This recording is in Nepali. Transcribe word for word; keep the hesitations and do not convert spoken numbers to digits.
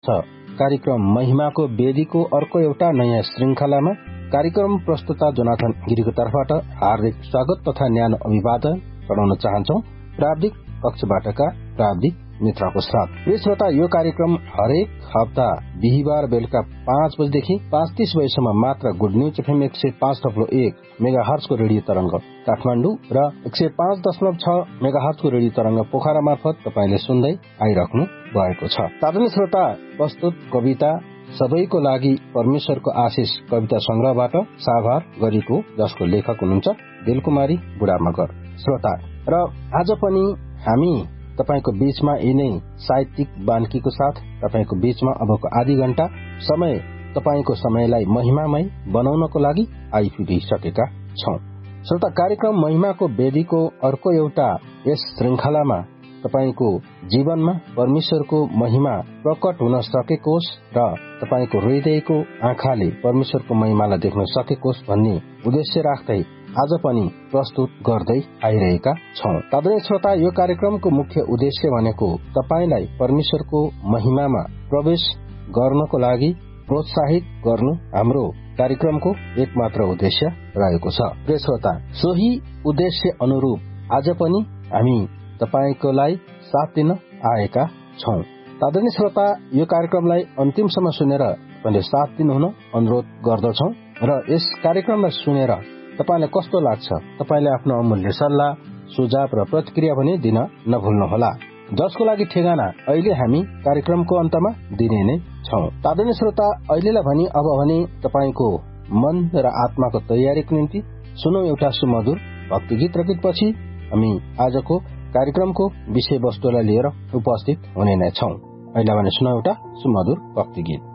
छ कार्यक्रम महिमाको वेदीको अर्को एउटा नयाँ श्रृंखलामा। कार्यक्रम प्रस्तुता जोनाथन गिरीको तर्फबाट हार्दिक स्वागत तथा न्यानो अभिवादन चढाउन चाहन्छौ प्राविधिक कक्षबाटका प्राविधिक मित्रको साथ। प्रिय श्रोता, यो कार्यक्रम हरेक हप्ता बिहिबार बेलुका पाँच बजेदेखि पाँच तीस बजेसम्म मात्र गुड न्यूज एफएम एक सय पाँच दशमलव एक मेगा हर्जको रेडियो तरंग काठमाडौँ र एक सय पाँच दशमलव छ मेगा हर्जको रेडियो तरंग पोखरा मार्फत तपाईले सुन्दै आइराख्नु भएको छ। आदरणीय श्रोता, प्रस्तुत कविता सबैको लागि परमेश्वरको आशिष कविता संग्रहबाट साभार गरेको, जसको लेखक हुनुहुन्छ बेलकुमारी बुढामगर। श्रोता, र आज पनि हामी तपाईको बीचमा यिनै साहित्यिक बानकीको साथ तपाईको बीचमा अबको आधी घण्टा समय तपाईको समयलाई महिमामय बनाउनको लागि आइपुगिसकेका छौं। श्रोता, कार्यक्रम महिमाको वेदीको अर्को एउटा यस श्रृंखलामा तपाईको जीवनमा परमेश्वरको महिमा प्रकट हुन सकेकोस् र तपाईको हृदयको आँखाले परमेश्वरको महिमालाई देख्न सकेकोस् भन्ने उद्देश्य राख्दै आज पनि प्रस्तुत गर्दै आइरहेका छौं। आदरणीय श्रोता, यो कार्यक्रमको मुख्य उद्देश्य भनेको तपाईलाई परमेश्वरको महिमामा प्रवेश गर्नको लागि प्रोत्साहित गर्नु हाम्रो कार्यक्रमको एकमात्र उद्देश्य रहेको छ। प्रिय श्रोता, सोही उद्देश्य अनुरूप आज पनि हामी तपाईकोलाई साथ दिन आएका छौं। आदरणीय श्रोता, यो कार्यक्रमलाई अन्तिमसम्म सुनेर तपाईले साथ दिनुहुन अनुरोध गर्दछौं र यस कार्यक्रमलाई सुनेर तपाईलाई कस्तो लाग्छ, तपाईले आफ्नो अमूल्य सल्लाह सुझाव र प्रतिक्रिया पनि दिन नभुल्नुहोला, जसको लागि ठेगाना अहिले हामी कार्यक्रमको अन्तमा दिने नै छौं। आदरणीय श्रोता, अहिलेलाई भनी अब भने तपाईको मन र आत्माको तयारीको निम्ति सुनौ एउटा सुमधुर भक्ति गीत। र गीतपछि हामी आजको कार्यक्रमको विषयवस्तुलाई लिएर उपस्थित हुने नै छौं। अहिले भने सुनौ एउटा सुमधुर भक्ति गीत।